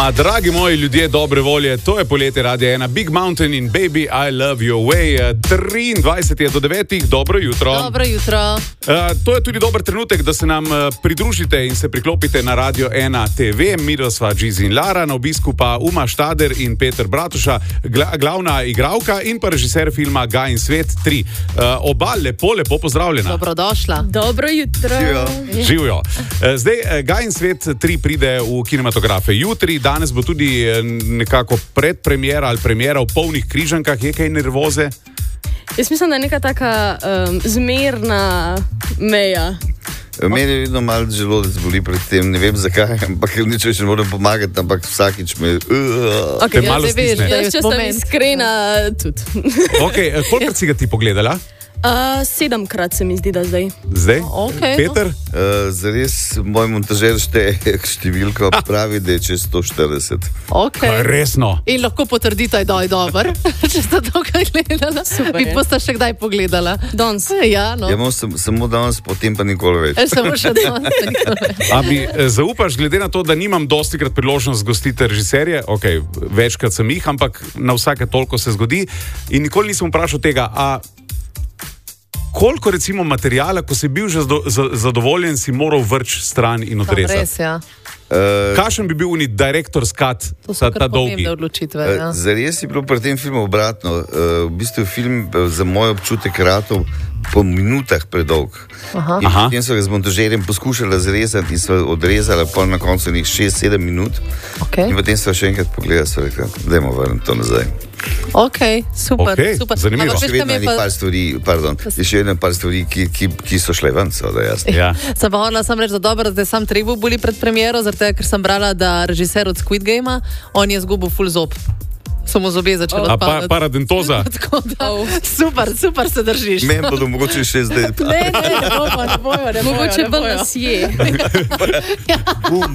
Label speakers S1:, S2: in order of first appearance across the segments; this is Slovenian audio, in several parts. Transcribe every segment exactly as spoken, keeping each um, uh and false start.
S1: Ma, dragi moji ljudje dobre volje, to je poletje Radia ena, Big Mountain in Baby, I Love Your Way. triindvajset je do devetih, dobro jutro.
S2: Dobro jutro.
S1: Uh, to je tudi dober trenutek, da se nam uh, pridružite in se priklopite na Radio ena T V. Mi sva Gizi in Lara, na obisku pa Uma Štader in Peter Bratuša, gla, glavna igralka in pa režiser filma Gaj in svet tri. Uh, oba lepo, lepo pozdravljena.
S2: Dobrodošla.
S3: Dobro jutro.
S1: Živijo. Uh, zdaj, uh, Gaj in svet tri pride v kinematografe jutri. Danes bo tudi nekako predpremiera ali premiera v polnih Križankah. Je kaj nervoze?
S3: Jaz mislim, da je neka taka um, zmerna meja.
S4: Meni je vedno malo želodec boli pred tem, ne vem zakaj, ampak nič več ne moram pomagati, ampak vsakič me... Uh.
S3: Okay,
S1: Te malo
S3: ja,
S1: stisne.
S3: Jaz, če sem iskrena, tudi.
S1: Okay, kolikrat si ga ti pogledala?
S3: Uh, sedemkrat se mi zdi, da zdaj.
S1: Zdaj?
S2: Okay,
S1: Peter?
S4: Uh, zares, moj montažer šteje številko, pravi, da je čez sto štirideset.
S2: Okay.
S1: Resno?
S2: In lahko potrdite, da je dober, če ste to kaj gledala.
S3: Super
S2: Vi
S3: je.
S2: boste še kdaj pogledala?
S3: Danes.
S2: Ja, no.
S4: Ja, imam sem, samo danes, potem pa nikoli več.
S2: E, samo še danes.
S1: A mi eh, zaupaš, glede na to, da nimam dostikrat priložnost gostiti režiserje, ok, večkrat sem jih, ampak na vsake toliko se zgodi in nikoli nisem vprašal tega, a koliko recimo materijala, ko si bil že zdo, z, zadovoljen, si moral vrč stran in odrezati?
S2: Res, ja.
S4: Uh,
S1: Kakšen bi bil uni director's cut,
S2: To
S1: ta,
S2: so
S1: ta
S2: kar
S1: dolgi?
S2: pomembne odločitve. Ja.
S4: uh, zares je bilo pri tem filmu obratno. Uh, v bistvu film uh, za moj občutek ratov po minutah predolg.
S2: Aha.
S4: In
S1: Aha.
S4: potem so ga z montažerjem poskušali zrezati in so odrezali pol na koncu njih šest sedem minut.
S2: Okay.
S4: In potem so še enkrat pogledali, so rekli, dajmo vrniti to nazaj.
S2: Ok, super.
S1: Okej,
S2: super.
S1: zanimivo.
S2: Ampak
S4: Še
S2: veš, kaj
S4: vedno
S2: mi
S4: je
S2: je pa-
S4: par stvari, pardon, je še vedno par stvari, ki, ki, ki so šle ven, seveda jasno.
S1: Ja.
S2: Sem pa hodila sam reči, da dobro, da je sam Trebu boli pred premiero, zato ker sem brala, da režiser od Squid Gamea, on je zgubil full zob. Samo zobje začelo
S1: A pa,
S2: odpadati.
S1: paradentoza?
S2: Tako da, super, super se držiš.
S4: Meni bodo mogoče še zdaj.
S2: Ne, ne, ne bojo, ne bojo, ne bojo.
S3: Mogoče
S2: ne
S3: bolj
S2: bojo.
S3: nas je.
S4: Bum.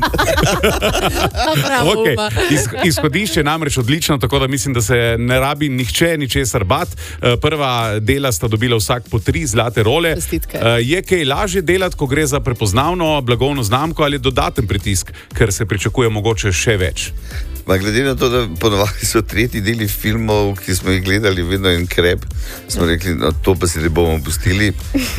S2: Bravo,
S1: Okay.
S2: Uma.
S1: Iz, izhodišče je namreč odlično, tako da mislim, da se ne rabi nihče ničesar bat. Eh, Prva dela sta dobila vsak po tri zlate role.
S2: Čestitke.
S1: Eh, Je kaj lažje delati, ko gre za prepoznavno blagovno znamko ali dodaten pritisk, ker se pričakuje mogoče še več?
S4: Ma, glede na to, da ponovadi so tretji deli filmov, ki smo jih gledali, vedno en krep, smo rekli, no, to pa si ne bomo pustili.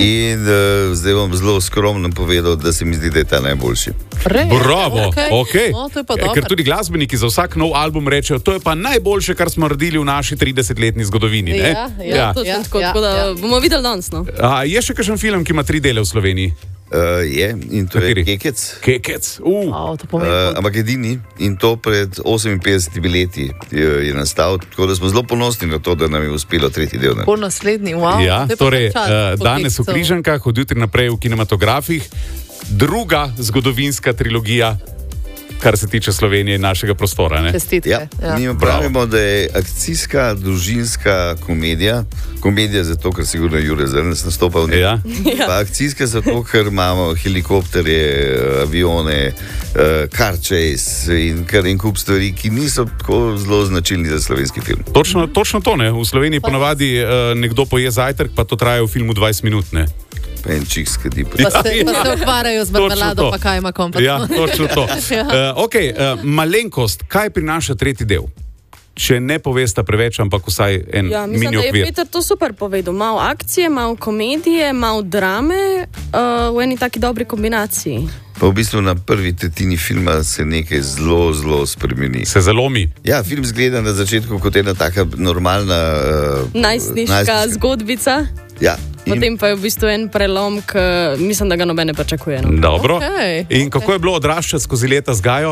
S4: In uh, zdaj bom zelo skromno povedal, da se mi zdi, da je ta najboljši.
S2: Res?
S1: Bravo,
S2: Okej.
S1: okay.
S2: No, to je pa
S1: Eh,
S2: dobro.
S1: Ker tudi glasbeniki za vsak nov album rečejo, to je pa najboljše, kar smo naredili v naši tridesetletni zgodovini. Ne?
S2: Ja, ja.
S1: Ja.
S3: Točno
S2: Ja,
S3: tako,
S2: ja,
S3: tako da
S2: ja.
S3: bomo videli danes. No.
S1: A, je še kakšen film, ki ima tri dele v Sloveniji?
S4: Uh, je, in to
S1: Kateri?
S4: je Kekec.
S1: Kekec. Uh.
S2: O, to pomeni.
S4: Uh, ampak edini in to pred oseminpetdesetimi leti je, je nastal, tako da smo zelo ponosni na to, da nam je uspelo tretji del.
S2: Po naslednji, wow.
S1: Ja,
S2: to je pa
S1: torej,
S2: kar čas,
S1: uh,
S2: po
S1: danes v
S2: Kekcu.
S1: Križankah, od jutri naprej v kinematografih, druga zgodovinska trilogija, kar se tiče Slovenije in našega prostora. Ne?
S2: Čestitke.
S4: Ja,
S2: Ja.
S4: mi pravimo, da je akcijska, družinska komedija. Komedija zato, ker sigurno Jure Zrnec nastopa v njej.
S1: Ja.
S4: Pa akcijska zato, ker imamo helikopterje, avione, uh, car chase in kar en kup stvari, ki niso tako zelo značilni za slovenski film.
S1: Točno, točno to, ne. V Sloveniji ponavadi uh, nekdo poje zajtrk, pa to traja v filmu dvajset minut. Ne?
S4: Pa en čik skadi.
S2: Pa se, pa se ukvarjajo z
S1: Točno
S2: marmelado,
S1: to.
S2: pa kaj ima kompas.
S1: Ja, točno to.
S2: Ja.
S1: Uh, okay, uh, malenkost, kaj prinaša tretji del? Če ne povesta preveč, ampak vsaj en
S3: Ja, mislim,
S1: mini
S3: da je
S1: okvir.
S3: Peter to super povedal. Malo akcije, malo komedije, malo drame uh, v eni taki dobri kombinaciji.
S4: Pa v bistvu na prvi tretjini filma se nekaj zelo, zelo spremeni.
S1: Se zalomi.
S4: Ja, film zgleda na začetku kot ena taka normalna uh,
S3: Najstniška zgodbica.
S4: Ja, in
S3: Potem pa je v bistvu en prelom, ki mislim, da ga noben ne pričakuje. No.
S1: Dobro.
S2: Okej,
S1: In kako je bilo odraščati skozi leta z Gajo?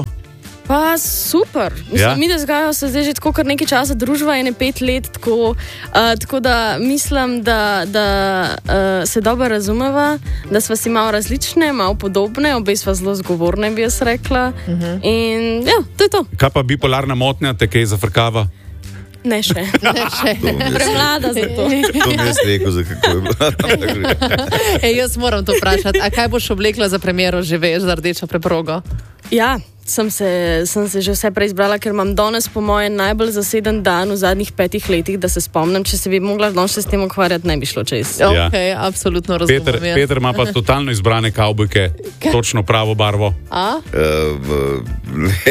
S3: Pa super. Mislim,
S1: Ja?
S3: ja? Mi, da zgajajo se zdaj že tako kar nekaj časa, družba je ne pet let, tako, uh, tako da mislim, da, da uh, se dobro razumeva, da sva si malo različne, malo podobne, obe sva zelo zgovorne, bi jaz rekla. Uh -huh. In ja, to je to.
S1: Kaj pa bipolarna motnja, te kaj zafrkava?
S3: Ne še.
S2: Ne, še.
S3: Premlada za to.
S4: to mi je rekel, za kako je bilo.
S2: Ej, jaz moram to vprašati. A kaj boš oblekla za premiero, že veš, za rdečo preprogo?
S3: Ja, sem se, sem se že vse preizbrala, ker imam danes po mojem najbolj zaseden dan v zadnjih petih letih, da se spomnim, če se bi mogla danes s tem ukvarjati, ne bi šlo čez.
S1: Ja.
S2: Ok, absolutno razumem.
S1: Peter,
S2: ja.
S1: Peter ima pa totalno izbrane kavbojke, točno pravo barvo.
S2: A?
S4: Uh, ne.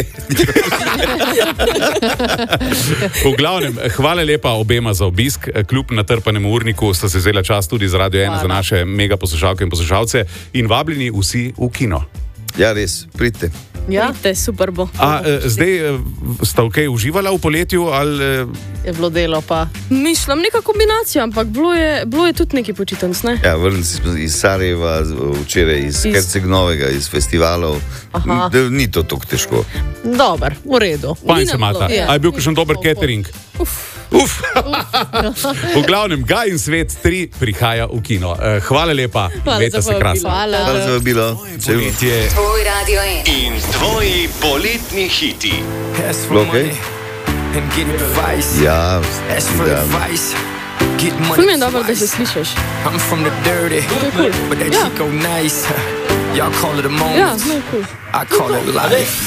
S1: V glavnem, hvala lepa obema za obisk. Kljub natrpanemu urniku sta se vzela čas tudi za Radio ena za naše mega poslušalke in poslušalce in vabljeni vsi v kino.
S4: Ja, res, pridite.
S2: Ja,
S3: Pridite, super bo.
S1: A, eh, zdaj eh, sta ok uživala v poletju ali... eh,
S2: je bilo delo pa.
S3: Mislim, neka kombinacija, ampak bilo je, bilo je tudi neki počitnic, ne?
S4: Ja, vrnili smo iz Sarajeva, včeraj iz, iz... Herceg-Novega, iz festivalov.
S2: Aha.
S4: Da, ni to tako težko.
S2: Dober, v redu.
S1: Fajn se mata.
S2: Ja.
S1: A je bil kakšen dober catering?
S3: Uf.
S1: Uf. V glavnem, Gaj in svet tri prihaja v kino. Eh, Hvala lepa, imejte se krasno.
S2: Hvala.
S4: Hvala za vabilo.
S5: Poletje
S6: Tvoj Radio ena.
S5: in tvoji poletni hiti.
S7: Ask for
S4: Okay.
S7: money and get advice.
S4: Ja,
S7: Ask for
S4: ja.
S7: advice. Get money.
S3: Ful mi je dobro, da se
S7: twice.
S3: slišiš.
S7: I'm from the dirty, but that
S3: Ja.
S7: Chico nice. Y'all call it a moment.
S3: Ja, zelo kul.
S7: I call it life.